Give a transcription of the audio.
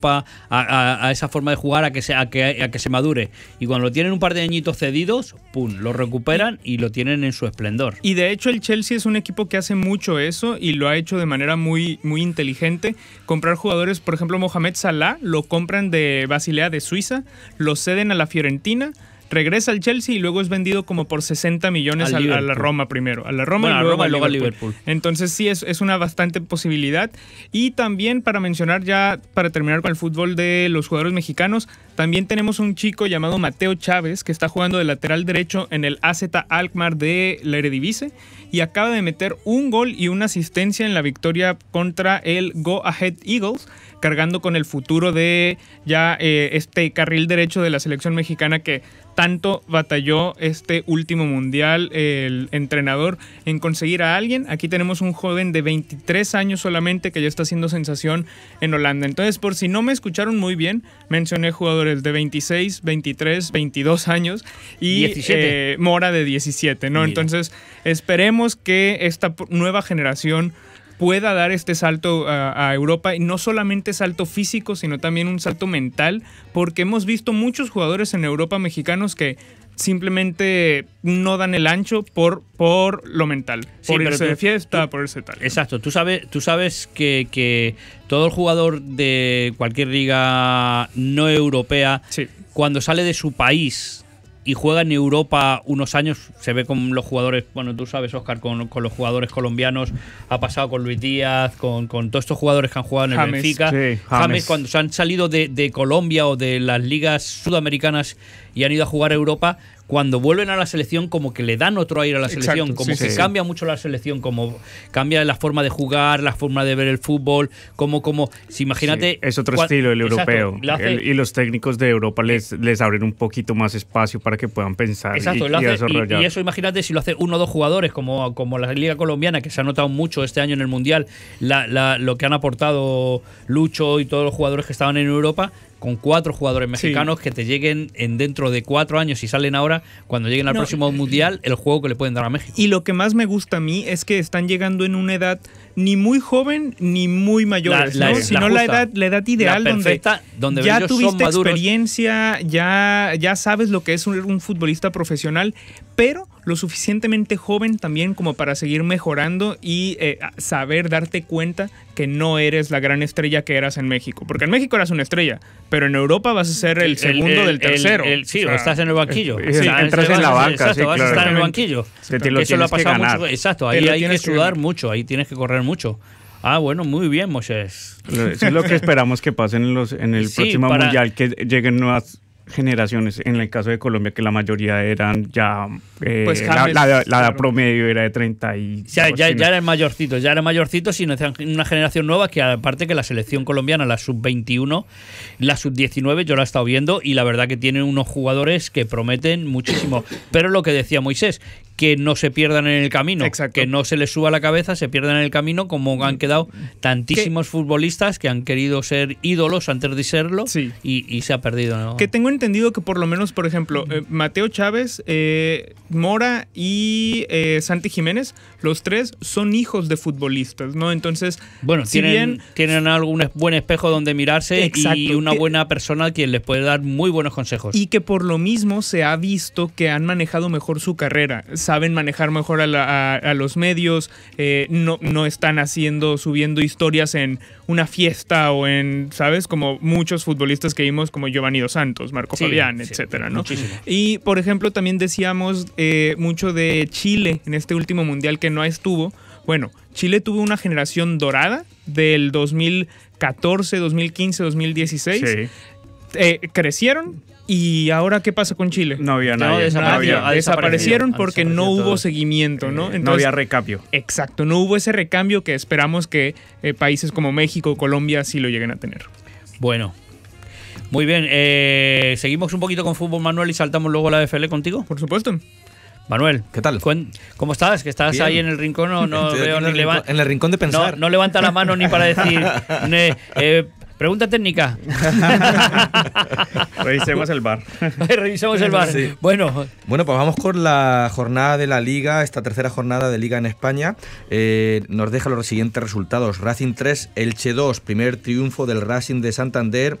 a esa forma de jugar, a que se madure. Y cuando lo tienen un par de añitos cedidos, ¡pum!, lo recuperan y lo tienen en su esplendor. Y de hecho el Chelsea es un equipo que hace mucho eso y lo ha hecho de manera muy, muy inteligente. Comprar jugadores, por ejemplo, Mohamed Salah, lo compran de Basilea de Suiza, lo ceden a la Fiorentina, regresa al Chelsea y luego es vendido como por 60 millones a la Roma primero. A la Roma, bueno, y luego, a Roma, a al Liverpool. Entonces sí, es una bastante posibilidad. Y también para mencionar ya, para terminar con el fútbol de los jugadores mexicanos, también tenemos un chico llamado Mateo Chávez que está jugando de lateral derecho en el AZ Alkmaar de la Eredivisie y acaba de meter un gol y una asistencia en la victoria contra el Go Ahead Eagles, cargando con el futuro de ya este carril derecho de la selección mexicana que tanto batalló este último mundial el entrenador en conseguir a alguien. Aquí tenemos un joven de 23 años solamente que ya está haciendo sensación en Holanda. Entonces, por si no me escucharon muy bien, mencioné jugadores de 26, 23, 22 años y 17. Mora de 17, ¿no? Mira. Entonces, esperemos que esta nueva generación pueda dar este salto a Europa, y no solamente salto físico, sino también un salto mental, porque hemos visto muchos jugadores en Europa mexicanos que simplemente no dan el ancho por lo mental, Sí, por pero irse tú- de fiesta, por irse tal. Exacto, tú sabes que todo el jugador de cualquier liga no europea, Sí. cuando sale de su país y juega en Europa unos años, se ve con los jugadores, bueno, tú sabes, Óscar, con los jugadores colombianos, ha pasado con Luis Díaz, con todos estos jugadores que han jugado en el James, Benfica. sí, James, James. cuando se han salido de Colombia o de las ligas sudamericanas y han ido a jugar a Europa, cuando vuelven a la selección como que le dan otro aire a la Exacto, selección, como sí, que sí. cambia mucho la selección, como cambia la forma de jugar, la forma de ver el fútbol, como si imagínate... Sí, es otro estilo, el Exacto, europeo. lo hace- Y los técnicos de Europa les abren un poquito más espacio para que puedan pensar Exacto, y lo hace- desarrollar. y eso imagínate si lo hace uno o dos jugadores como la Liga Colombiana, que se ha notado mucho este año en el Mundial, lo que han aportado Lucho y todos los jugadores que estaban en Europa, con 4 jugadores mexicanos que te lleguen dentro de 4 años y salen ahora, cuando lleguen al próximo Mundial, el juego que le pueden dar a México. Y lo que más me gusta a mí es que están llegando en una edad ni muy joven ni muy mayores, La- ¿no? la Sino justa. la edad ideal, La perfecta, donde ya ellos son tuviste maduros. experiencia, ya sabes lo que es un futbolista profesional, pero lo suficientemente joven también como para seguir mejorando y saber darte cuenta que no eres la gran estrella que eras en México. Porque en México eras una estrella, pero en Europa vas a ser el segundo del tercero. Sí, O sea, o estás en el banquillo. sí, entras en la banca, Exacto, sí, vas a claro. estar en el banquillo. Te lo Que eso lo ha tienes que pasado ganar. mucho. Exacto, Te ahí lo hay que tienes que sudar ganar. mucho, ahí tienes que correr mucho. Ah, bueno, muy bien, Moisés. Eso es lo que esperamos que pase en el Sí, próximo para- Mundial, que lleguen nuevas generaciones. En el caso de Colombia, que la mayoría eran ya... Pues la James, edad claro. promedio era de 30 y... Ya eran mayorcitos y necesitan una generación nueva, que aparte que la selección colombiana, la sub-21, la sub-19, yo la he estado viendo y la verdad que tienen unos jugadores que prometen muchísimo. Pero lo que decía Moisés, que no se pierdan en el camino, Exacto. que no se les suba la cabeza, se pierdan en el camino, como han quedado tantísimos futbolistas que han querido ser ídolos antes de serlo, Sí. y se ha perdido, ¿no? Que tengo entendido que por lo menos, por ejemplo, Mateo Chávez, Mora y Santi Jiménez, los tres son hijos de futbolistas, ¿no? Entonces, Bueno, si tienen algún buen espejo donde mirarse. Exacto. Y una buena persona quien les puede dar muy buenos consejos. y que por lo mismo se ha visto que han manejado mejor su carrera, saben manejar mejor a los medios, no están subiendo historias en una fiesta o en, ¿sabes? Como muchos futbolistas que vimos como Giovanni Dos Santos, Marco Sí, Fabián, sí, etcétera, ¿no? muchísimo. Y, por ejemplo, también decíamos mucho de Chile en este último mundial que no estuvo. Bueno, Chile tuvo una generación dorada del 2014, 2015, 2016. Sí. Crecieron. ¿Y ahora qué pasa con Chile? No había No, nadie. desapareció. Desaparecieron Han porque no desaparecido hubo todos. seguimiento, ¿no? No había recambio. Exacto, no hubo ese recambio que esperamos que países como México o Colombia sí lo lleguen a tener. Bueno, muy bien. Seguimos un poquito con fútbol, Manuel, y saltamos luego a la FL contigo. Por supuesto. Manuel, ¿Qué tal? ¿Cómo estás? Que estás Bien. ahí en el rincón, no Estoy veo aquí ni en el rincón de pensar. No levanta la mano ni para decir Pregunta técnica. Revisemos el VAR. Revisamos el VAR. Sí. Bueno, pues vamos con la jornada de la Liga, esta tercera jornada de Liga en España. Nos deja los siguientes resultados. Racing 3, Elche 2, primer triunfo del Racing de Santander